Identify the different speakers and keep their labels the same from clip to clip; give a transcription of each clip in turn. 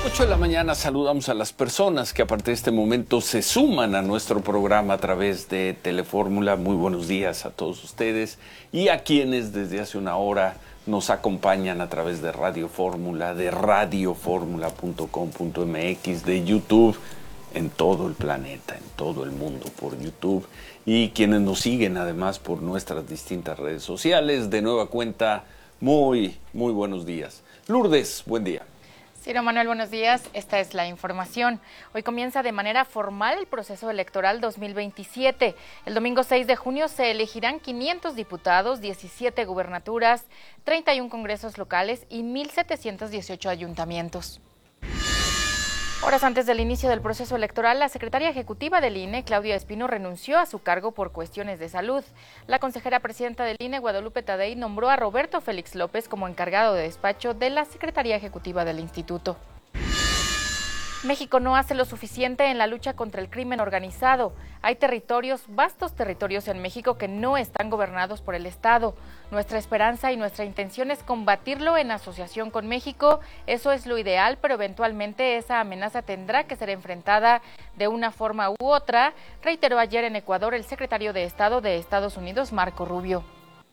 Speaker 1: 8 de la mañana saludamos a las personas que a partir de este momento se suman a nuestro programa a través de Telefórmula. Muy buenos días a todos ustedes y a quienes desde hace una hora nos acompañan a través de Radio Fórmula, de radioformula.com.mx, de YouTube, en todo el planeta, en todo el mundo por YouTube, y quienes nos siguen además por nuestras distintas redes sociales. De nueva cuenta, muy buenos días. Lourdes, buen día.
Speaker 2: Ciro Manuel, buenos días. Esta es la información. Hoy comienza de manera formal el proceso electoral 2027. El domingo 6 de junio se elegirán 500 diputados, 17 gubernaturas, 31 congresos locales y 1,718 ayuntamientos. Horas antes del inicio del proceso electoral, la secretaria ejecutiva del INE, Claudia Espino, renunció a su cargo por cuestiones de salud. La consejera presidenta del INE, Guadalupe Tadei, nombró a Roberto Félix López como encargado de despacho de la Secretaría Ejecutiva del Instituto. México no hace lo suficiente en la lucha contra el crimen organizado. Hay vastos territorios en México que no están gobernados por el Estado. Nuestra esperanza y nuestra intención es combatirlo en asociación con México. Eso es lo ideal, pero eventualmente esa amenaza tendrá que ser enfrentada de una forma u otra, reiteró ayer en Ecuador el secretario de Estado de Estados Unidos, Marco Rubio.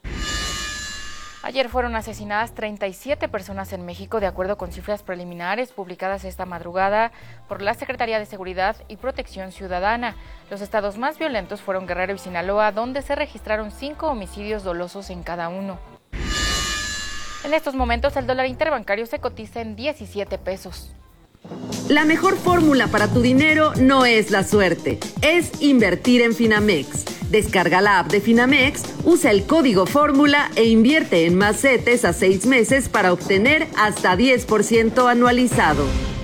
Speaker 2: Ayer fueron asesinadas 37 personas en México, de acuerdo con cifras preliminares publicadas esta madrugada por la Secretaría de Seguridad y Protección Ciudadana. Los estados más violentos fueron Guerrero y Sinaloa, donde se registraron 5 homicidios dolosos en cada uno. En estos momentos, el dólar interbancario se cotiza en 17 pesos.
Speaker 3: La mejor fórmula para tu dinero no es la suerte, es invertir en Finamex. Descarga la app de Finamex, usa el código fórmula e invierte en más CETES a 6 meses para obtener hasta 10% anualizado.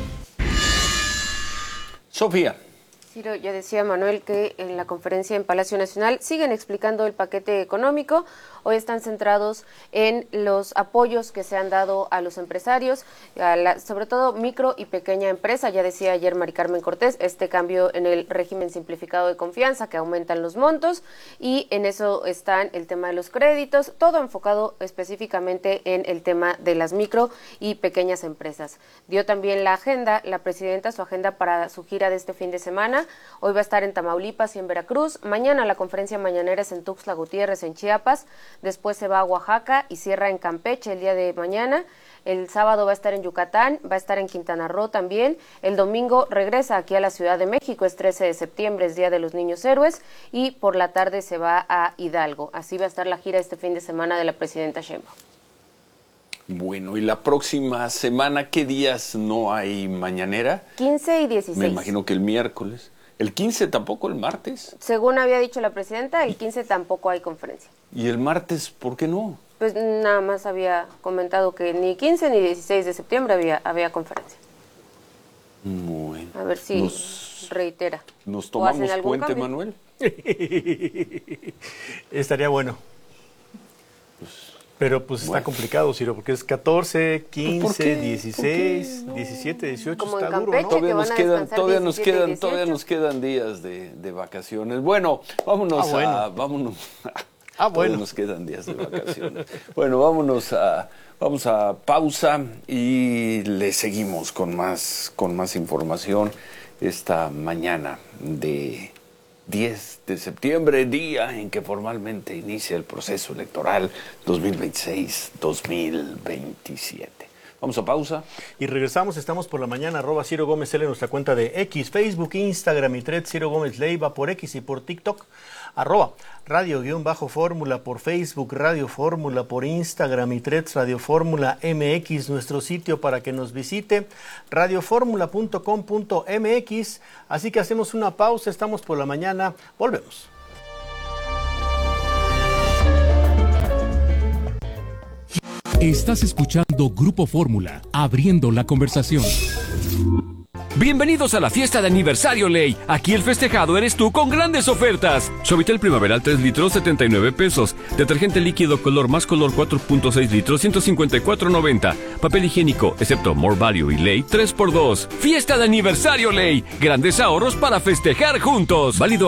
Speaker 1: Sofía.
Speaker 4: Ciro, ya decía Manuel que en la conferencia en Palacio Nacional siguen explicando el paquete económico. Hoy están centrados en los apoyos que se han dado a los empresarios, sobre todo micro y pequeña empresa. Ya decía ayer Mari Carmen Cortés, este cambio en el régimen simplificado de confianza, que aumentan los montos, y en eso están el tema de los créditos, todo enfocado específicamente en el tema de las micro y pequeñas empresas. Dio también la presidenta, su agenda para su gira de este fin de semana. Hoy va a estar en Tamaulipas y en Veracruz. Mañana la conferencia mañanera es en Tuxtla Gutiérrez, en Chiapas. Después se va a Oaxaca y cierra en Campeche el día de mañana. El sábado va a estar en Yucatán, va a estar en Quintana Roo también. El domingo regresa aquí a la Ciudad de México, es 13 de septiembre, es Día de los Niños Héroes, y por la tarde se va a Hidalgo. Así va a estar la gira este fin de semana de la presidenta Sheinbaum.
Speaker 1: Bueno, y la próxima semana, ¿qué días no hay mañanera?
Speaker 4: 15 y 16.
Speaker 1: Me imagino que el miércoles. ¿El 15 tampoco, el martes?
Speaker 4: Según había dicho la presidenta, el 15 tampoco hay conferencia.
Speaker 1: ¿Y el martes por qué no?
Speaker 4: Pues nada más había comentado que ni 15 ni 16 de septiembre había conferencia.
Speaker 1: Bueno.
Speaker 4: A ver si reitera.
Speaker 1: ¿Nos tomamos puente, cambio? Manuel?
Speaker 5: Estaría bueno. Pero pues está complicado, Ciro, porque es 14, 15, 16, no. 17, 18,
Speaker 4: como
Speaker 5: está
Speaker 4: en Campeche,
Speaker 5: duro, ¿no?
Speaker 1: Todavía nos quedan días de vacaciones. Bueno, vámonos vámonos. Todavía nos quedan días de vacaciones. Bueno, vamos a pausa y le seguimos con más información esta mañana de 10 de septiembre, día en que formalmente inicia el proceso electoral 2026-2027. Vamos a pausa.
Speaker 5: Y regresamos, estamos por la mañana, @Ciro Gómez L en nuestra cuenta de X, Facebook, Instagram y Threads, Ciro Gómez Leiva por X y por TikTok, @Radio_Fórmula por Facebook, Radio Fórmula por Instagram y Threads, Radio Fórmula MX, nuestro sitio para que nos visite, radioformula.com.mx. Así que hacemos una pausa, estamos por la mañana, volvemos.
Speaker 6: Estás escuchando Grupo Fórmula, abriendo la conversación.
Speaker 7: Bienvenidos a la fiesta de aniversario Ley. Aquí el festejado eres tú con grandes ofertas. Suavitel Primaveral 3 litros, 79 pesos. Detergente líquido color más color 4.6 litros, 154.90. Papel higiénico, excepto More Value y Ley, 3x2. Fiesta de aniversario Ley. Grandes ahorros para festejar juntos. Válido